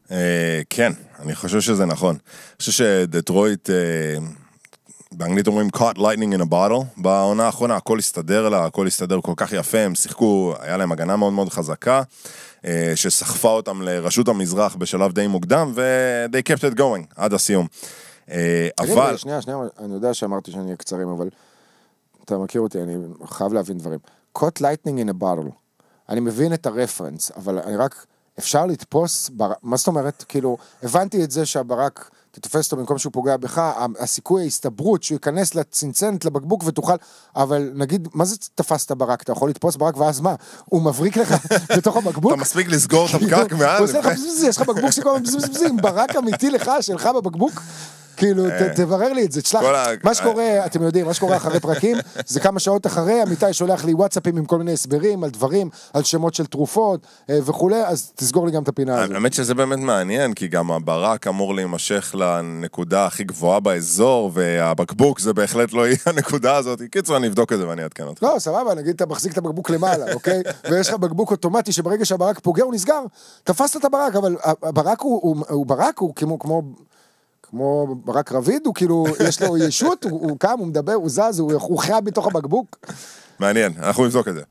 כן, אני חושב שזה נכון. אני חושב שדטרויט, באנגלית אומרים caught lightning in a bottle, בעונה האחרונה הכל הסתדר לה, הכל הסתדר כל כך יפה, הם שיחקו, היה להם הגנה מאוד מאוד חזקה, שסחפה אותם לרשות המזרח בשלב די מוקדם, ו-they kept it going עד הסיום. אבל... שנייה, אני יודע שאמרתי שאני אהיה קצרים, אבל אתה מכיר אותי, אני חייב להבין דברים. caught lightning in a bottle, אני מבין את הרפרנס, אבל אני רק... אפשר לתפוס, מה זאת אומרת? כאילו, הבנתי את זה שהברק, תתופס אותו במקום שהוא פוגע בך, הסיכוי ההסתברות שהוא ייכנס לצנצנת, לבקבוק ותוכל, אבל נגיד, מה זה תפסת ברק? אתה יכול לתפוס ברק ואז מה? הוא מבריק לך בתוך הבקבוק? אתה מספיק לסגור את הפקק מעל. הוא עושה לך בזבזבז, יש לך בקבוק שכל בזבזבזים, ברק אמיתי לך, שלך בבקבוק? כאילו, תברר לי את זה, תשלח, מה שקורה, אתם יודעים, מה שקורה אחרי פרקים, זה כמה שעות אחרי, עמיתי שולח לי וואטסאפים עם כל מיני הסברים, על דברים, על שמות של תרופות וכו', אז תסגור לי גם את הפינה הזאת. האמת שזה באמת מעניין, כי גם הברק אמור להימשך לנקודה הכי גבוהה באזור, והבקבוק זה בהחלט לא יהיה הנקודה הזאת, קיצור אני אבדוק את זה ואני אעדכן אותך. לא, סבבה, נגיד אתה מחזיק את הבקבוק למעלה, אוקיי? ויש לך בקבוק אוטומטי שברגע שהברק פוגע הוא נסגר, תפסת את הברק, אבל הברק הוא ברק, הוא כמו ברק רביד, הוא כאילו, יש לו ישות, הוא קם, הוא מדבר, הוא זז, הוא חיה בתוך הבקבוק. מעניין, אנחנו נבדוק את זה.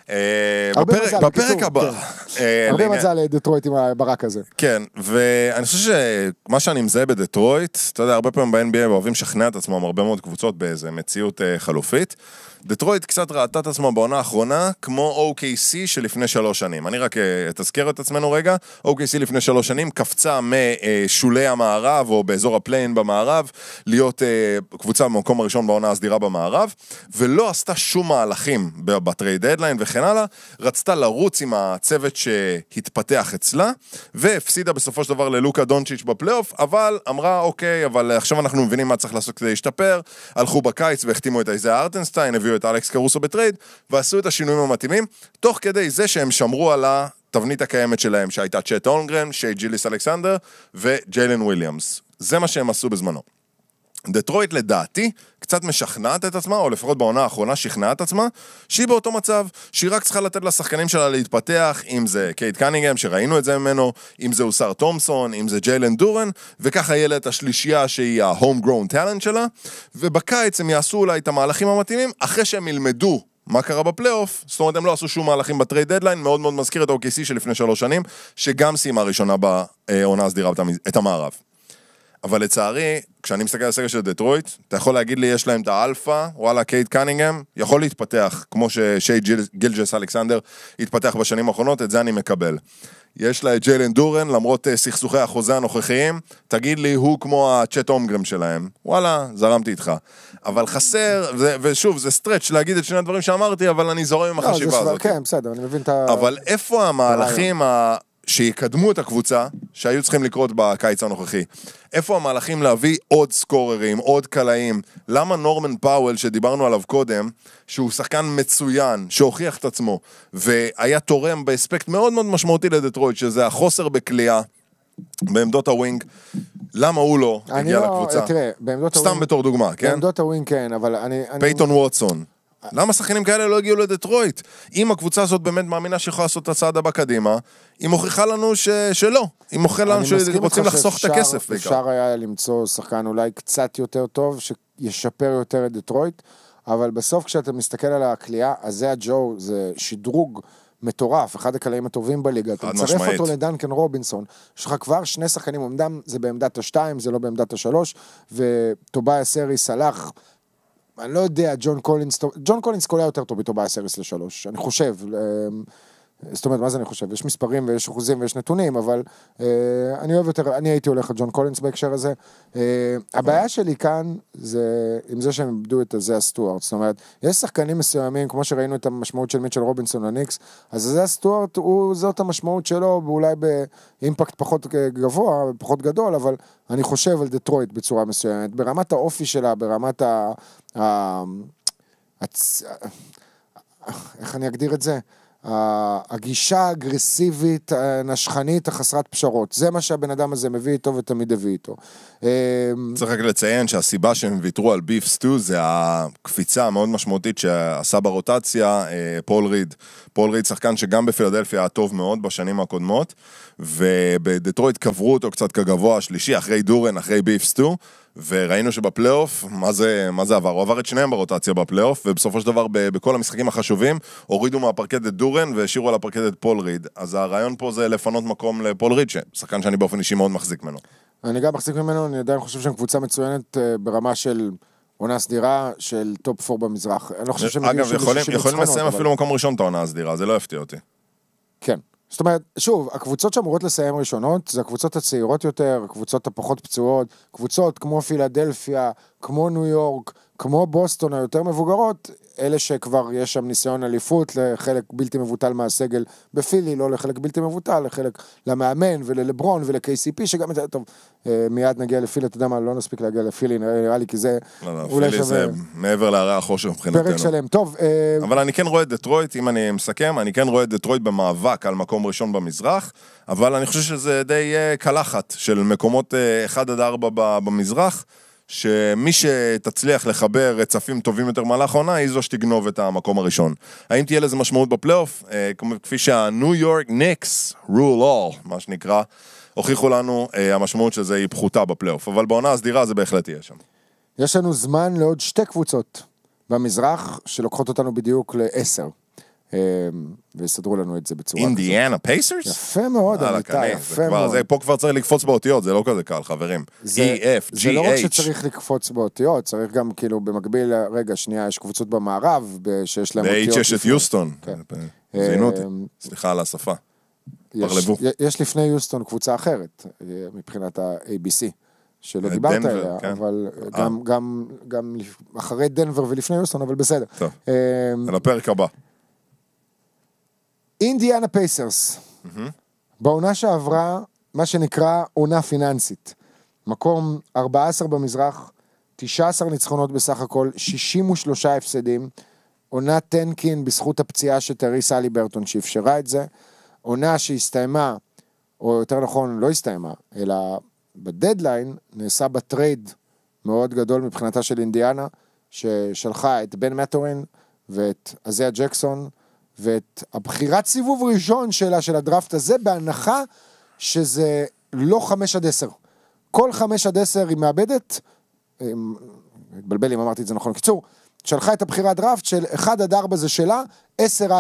בפרק הבא. הרבה מזל לדטרויט עם הברק הזה. כן, ואני חושב שמה שאני מזהה בדטרויט, אתה יודע, הרבה פעמים ב-NBA אוהבים לשכנע את עצמם הרבה מאוד קבוצות באיזה מציאות חלופית. דטרויט קצת ראתה את עצמה בעונה האחרונה, כמו OKC שלפני 3 שנים. אני רק אתזכר את עצמנו רגע, OKC לפני 3 שנים קפצה משולי המערב, או באזור הפליין במערב, להיות קבוצה במקום הראשון בעונה הסדירה במערב, ולא עשתה שום מהלכים בטרייד דדליין וכן הלאה, רצתה לרוץ עם הצוות שהתפתח אצלה, והפסידה בסופו של דבר ללוקה דונצ'יץ' בפלייאוף, אבל אמרה, אוקיי, אבל עכשיו אנחנו מבינים מה צריך לעשות כדי להשתפר, הלכו בקיץ והחתימו את איזיה ארטנסטיין, הביאו את אלכס קרוסו בטרייד, ועשו את השינויים המתאימים, תוך כדי זה שהם שמרו על התבנית הקיימת שלהם, שהייתה צ'ט הולמגרן, שי ג'יליס אלכסנדר, וג'יילן וויליאמס. זה מה שהם עשו בזמנו. דטרויט לדעתי קצת משכנעת את עצמה, או לפחות בעונה האחרונה שכנעה את עצמה, שהיא באותו מצב, שהיא רק צריכה לתת לשחקנים שלה להתפתח, אם זה קייט קנינגהם, שראינו את זה ממנו, אם זה אוסר תומסון, אם זה ג'יילן דורן, וככה יהיה לה את השלישייה שהיא ה-homegrown talent שלה, ובקיץ הם יעשו אולי את המהלכים המתאימים, אחרי שהם ילמדו מה קרה בפלייאוף, זאת אומרת הם לא עשו שום מהלכים בטרייד דדליין, מאוד מאוד מזכיר את OKC שלפני 3 שנים, שגם סיימה ראשונה בעונה הסדירה את המערב. אבל לצערי, כשאני מסתכל על הסגל של דטרויט, אתה יכול להגיד לי, יש להם את האלפא, וואלה, קייט קנינגהם, יכול להתפתח, כמו ששי גילג'ס אלכסנדר התפתח בשנים האחרונות, את זה אני מקבל. יש לה את ג'יילן דורן, למרות סכסוכי החוזה הנוכחיים, תגיד לי, הוא כמו הצ'ט הומגרם שלהם. וואלה, זרמתי איתך. אבל חסר, ושוב, זה סטרץ' להגיד את שני הדברים שאמרתי, אבל אני זורם עם החשיבה הזאת. כן, בסדר, אני מבין את אבל איפה המהלכים שיקדמו את הקבוצה, שהיו צריכים לקרות בקיץ הנוכחי? איפה המהלכים להביא עוד סקוררים, עוד קלעים? למה נורמן פאוול, שדיברנו עליו קודם, שהוא שחקן מצוין, שהוכיח את עצמו, והיה תורם באספקט מאוד מאוד משמעותי לדטרויט, שזה החוסר בקליעה, בעמדות הווינג, למה הוא לא הגיע לקבוצה? סתם בתור דוגמה, כן? בעמדות הווינג כן, אבל אני... פייטון ווטסון. למה שחקנים כאלה לא הגיעו לדטרויט? אם הקבוצה הזאת באמת מאמינה שיכולה לעשות את הצעד הבא קדימה, היא מוכיחה לנו שלא. היא מוכיחה לנו שרוצים לחסוך את הכסף בעיקר. אפשר היה למצוא שחקן אולי קצת יותר טוב, שישפר יותר את דטרויט, אבל בסוף כשאתה מסתכל על הקליעה, אז זה הג'ו, זה שדרוג מטורף, אחד הקלעים הטובים בליגה, אתה מצרף אותו לדנקן רובינסון, יש לך כבר 2 שחקנים, עומדם זה בעמדת ה-2, זה לא בעמדת ה-3, וטוביה סריס הלך, אני לא יודע, ג'ון קולינס קולע יותר טוב בטוביה סריס ל-3, אני חושב, זאת אומרת, מה זה אני חושב? יש מספרים ויש אחוזים ויש נתונים, אבל אני אוהב יותר, אני הייתי הולך על ג'ון קולינס בהקשר הזה. הבעיה שלי כאן זה עם זה שהם איבדו את זה הסטוארט, זאת אומרת, יש שחקנים מסוימים, כמו שראינו את המשמעות של מיטשל רובינסון לניקס, אז זה הסטוארט, זאת המשמעות שלו, ואולי באימפקט פחות גבוה, פחות גדול, אבל אני חושב על דטרויט בצורה מסוימת, ברמת האופי שלה, ברמת איך אני אגדיר את זה? הגישה האגרסיבית, הנשכנית, החסרת פשרות. זה מה שהבן אדם הזה מביא איתו ותמיד הביא איתו. צריך רק לציין שהסיבה שהם ויתרו על ביף סטו זה הקפיצה המאוד משמעותית שעשה ברוטציה פול ריד. פול ריד שחקן שגם בפילדלפיה היה טוב מאוד בשנים הקודמות, ובדטרויט קברו אותו קצת כגבוה השלישי, אחרי דורן, אחרי ביף סטו, וראינו שבפלייאוף, מה זה עבר? הוא עבר את שניהם ברוטציה בפלייאוף, ובסופו של דבר בכל המשחקים החשובים, הורידו מהפרקט את דורן והשאירו על הפרקט את פול ריד. אז הרעיון פה זה לפנות מקום לפול ריד, שחקן שאני באופן אישי מאוד מחזיק ממנו. אני גם מחזיק ממנו, אני עדיין חושב שהם קבוצה מצוינת ברמה של עונה סדירה של טופ 4 במזרח. אני לא חושב שהם אגב, יכולים לסיים אפילו מקום ראשון את העונה הסדירה, זה לא הפתיע אותי. כן. זאת אומרת, שוב, הקבוצות שאמורות לסיים ראשונות, זה הקבוצות הצעירות יותר, הקבוצות הפחות פצועות, קבוצות כמו פילדלפיה, כמו ניו יורק, כמו בוסטון, היותר מבוגרות, אלה שכבר יש שם ניסיון אליפות לחלק בלתי מבוטל מהסגל בפילי, לא לחלק בלתי מבוטל, לחלק למאמן וללברון ול-KCP, שגם, טוב, מיד נגיע לפילי, אתה יודע מה, לא נספיק להגיע לפילי, נראה לי, כי זה... לא, פילי זה מעבר להרי החושר מבחינתנו. פרק שלם, טוב. אבל אני כן רואה את דטרויט, אם אני מסכם, אני כן רואה את דטרויט במאבק על מקום ראשון במזרח, אבל אני חושב שזה די קלחת של מקומות 1-4 במזרח, שמי שתצליח לחבר רצפים טובים יותר מהלך העונה, היא זו שתגנוב את המקום הראשון. האם תהיה לזה משמעות בפלייאוף? כפי שהניו יורק ניקס, rule all, מה שנקרא, הוכיחו לנו, המשמעות של זה היא פחותה בפלייאוף, אבל בעונה הסדירה זה בהחלט יהיה שם. יש לנו זמן לעוד 2 קבוצות במזרח, שלוקחות אותנו בדיוק ל10. ויסדרו לנו את זה בצורה כזאת. אינדיאנה פייסרס? יפה מאוד, אמיתי, יפה מאוד. פה כבר צריך לקפוץ באותיות, זה לא כזה קל, חברים. E, F, G, H. זה לא רק שצריך לקפוץ באותיות, צריך גם כאילו במקביל, רגע, שנייה, יש קבוצות במערב, שיש להם אותיות. ב-H יש את יוסטון. זיינו אותי, סליחה על השפה. פרלבו. יש לפני יוסטון קבוצה אחרת, מבחינת ה-ABC, שלא דיברת עליה, אבל גם אחרי דנבר ולפני יוסטון, אבל בסדר. טוב, על הפרק הבא. אינדיאנה פייסרס, בעונה שעברה, מה שנקרא עונה פיננסית, מקום 14 במזרח, 19 ניצחונות בסך הכל, 63 הפסדים, עונה טנקין בזכות הפציעה של טריס הליברטון שאפשרה את זה, עונה שהסתיימה, או יותר נכון לא הסתיימה, אלא בדדליין נעשה בטרייד מאוד גדול מבחינתה של אינדיאנה, ששלחה את בן מטורין ואת אזיה ג'קסון, ואת הבחירת סיבוב ראשון שלה, של הדראפט הזה, בהנחה שזה לא 5-10. כל 5-10 היא מאבדת, התבלבל אם אמרתי את זה נכון, קיצור, שלחה את הבחירת דראפט של 1-4 זה שלה, 10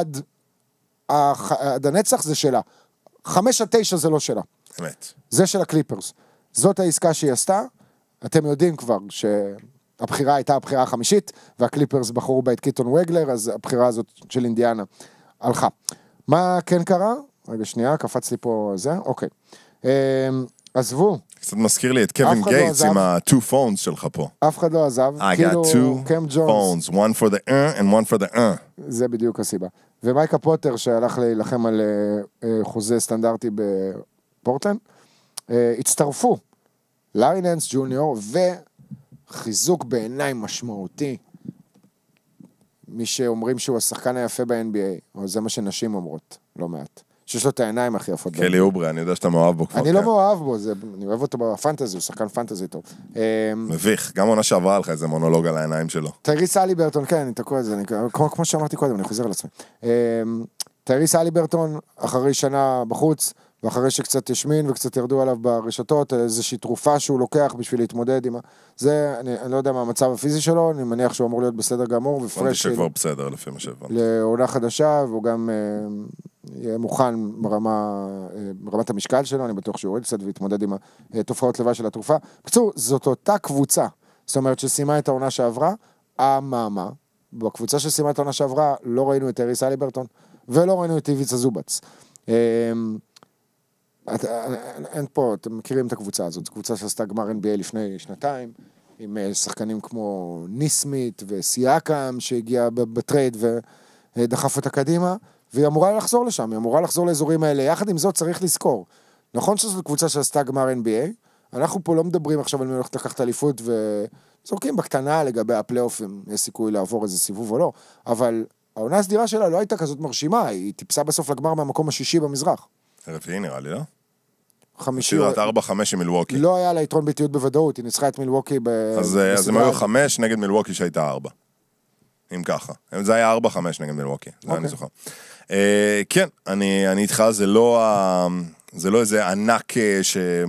עד הנצח זה שלה, 5-9 זה לא שלה. אמת. זה של הקליפרס. זאת העסקה שהיא עשתה, אתם יודעים כבר הבחירה הייתה הבחירה החמישית, והקליפרס בחרו בה את קיטון וגלר, אז הבחירה הזאת של אינדיאנה הלכה. מה כן קרה? רגע שנייה, קפץ לי פה זה, אוקיי. עזבו. קצת מזכיר לי את קווין גייטס עם ה-2 phones שלך פה. אף אחד לא עזב. I got 2 phones, one for the and one for the זה בדיוק הסיבה. ומייקה פוטר שהלך להילחם על חוזה סטנדרטי בפורטלנד, הצטרפו לארי ננס ג'וניור חיזוק בעיניים משמעותי, מי שאומרים שהוא השחקן היפה ב-NBA, או זה מה שנשים אומרות, לא מעט. שיש לו את העיניים הכי יפות. קלי אוברי, אני יודע שאתה מאוהב בו כבר. אני לא מאוהב בו, אני אוהב אותו בפנטזי, הוא שחקן פנטזי טוב. מביך, גם עונה שעברה לך איזה מונולוג על העיניים שלו. טייריס הליברטון, כן, אני תקוע את זה, כמו שאמרתי קודם, אני חוזר על עצמי. טייריס הליברטון, אחרי שנה בחוץ, ואחרי שקצת ישמין וקצת ירדו עליו ברשתות, איזושהי תרופה שהוא לוקח בשביל להתמודד עם זה, אני לא יודע מה המצב הפיזי שלו, אני מניח שהוא אמור להיות בסדר גמור, ופרש שכבר בסדר לפי מה שהבנתי. לעונה חדשה, והוא גם יהיה מוכן ברמת המשקל שלו, אני בטוח שהוא יוריד קצת ויתמודד עם התופעות לוואי של התרופה. בקיצור, זאת אותה קבוצה, זאת אומרת שסיימה את העונה שעברה, אממה, בקבוצה שסיימה את העונה שעברה, לא ראינו את טייריס הליברטון, ולא ראינו את איביצה זובץ. אין פה, אתם מכירים את הקבוצה הזאת, זו קבוצה שעשתה גמר NBA לפני שנתיים, עם שחקנים כמו ניסמית וסייקם שהגיע בטרייד ודחף אותה קדימה, והיא אמורה לחזור לשם, היא אמורה לחזור לאזורים האלה, יחד עם זאת צריך לזכור, נכון שזו קבוצה שעשתה גמר NBA, אנחנו פה לא מדברים עכשיו על מי הולכת לקחת אליפות וזורקים בקטנה לגבי הפלייאוף, אם יש סיכוי לעבור איזה סיבוב או לא, אבל העונה הסדירה שלה לא הייתה כזאת מרשימה, היא טיפסה בסוף לגמר מהמקום השישי במזרח. רביעי נראה לי, לא? חמישי. סדרת 4-5 עם מילווקי. לא היה לה יתרון ביתיות בוודאות, היא ניצחה את מילווקי אז הם היו 5 נגד מילווקי שהייתה 4. אם ככה. זה היה 4-5 נגד מילווקי, זה אני זוכר. כן, אני איתך, זה לא איזה ענק